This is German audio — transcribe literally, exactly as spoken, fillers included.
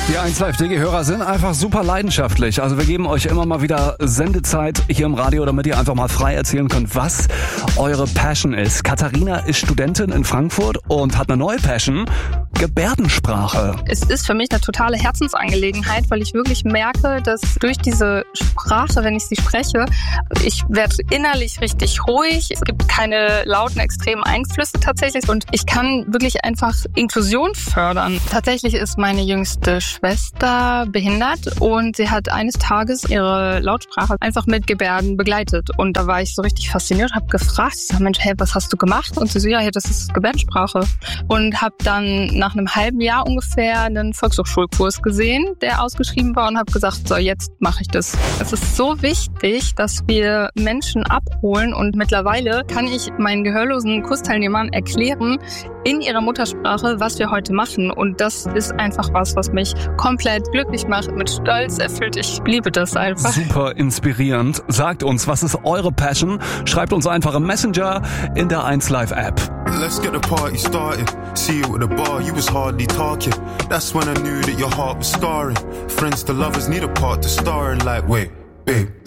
Die eins Live D G-Hörer sind einfach super leidenschaftlich. Also wir geben euch immer mal wieder Sendezeit hier im Radio, damit ihr einfach mal frei erzählen könnt, was eure Passion ist. Katharina ist Studentin in Frankfurt und hat eine neue Passion: Gebärdensprache. Es ist für mich eine totale Herzensangelegenheit, weil ich wirklich merke, dass durch diese Sprache, wenn ich sie spreche, ich werde innerlich richtig ruhig. Es gibt keine lauten, extremen Einflüsse tatsächlich und ich kann wirklich einfach Inklusion fördern. Tatsächlich ist meine jüngste Schwester behindert und sie hat eines Tages ihre Lautsprache einfach mit Gebärden begleitet. Und da war ich so richtig fasziniert, habe gefragt, ich sag, Mensch, hey, was hast du gemacht? Und sie so, ja, das ist Gebärdensprache. Und habe dann nach einem halben Jahr ungefähr einen Volkshochschulkurs gesehen, der ausgeschrieben war, und habe gesagt, so, jetzt mache ich das. Es ist so wichtig, dass wir Menschen abholen, und mittlerweile kann ich meinen gehörlosen Kursteilnehmern erklären in ihrer Muttersprache, was wir heute machen. Und das ist einfach was, was mich komplett glücklich macht, mit Stolz erfüllt. Ich liebe das einfach. Super inspirierend. Sagt uns, was ist eure Passion? Schreibt uns einfach im Messenger in der eins Live App. Let's get the party started. See you at the bar, you was hardly talking. That's when I knew that your heart was scarring. Friends to lovers need a part to star in, like, wait, babe.